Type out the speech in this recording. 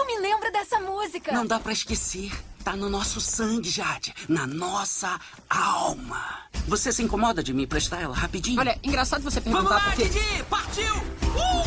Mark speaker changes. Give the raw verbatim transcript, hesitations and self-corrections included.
Speaker 1: Eu me lembro dessa música.
Speaker 2: Não dá pra esquecer. Tá no nosso sangue, Jade. Na nossa alma. Você se incomoda de me emprestar ela rapidinho?
Speaker 3: Olha, engraçado você
Speaker 2: Vamos
Speaker 3: perguntar
Speaker 2: lá,
Speaker 3: porque...
Speaker 2: Didi! Partiu! Uh!